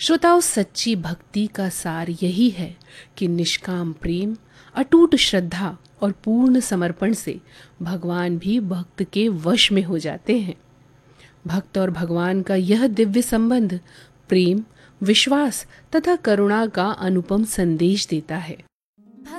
श्रोताओं, सच्ची भक्ति का सार यही है कि निष्काम प्रेम, अटूट श्रद्धा और पूर्ण समर्पण से भगवान भी भक्त के वश में हो जाते हैं। भक्त और भगवान का यह दिव्य संबंध प्रेम, विश्वास तथा करुणा का अनुपम संदेश देता है।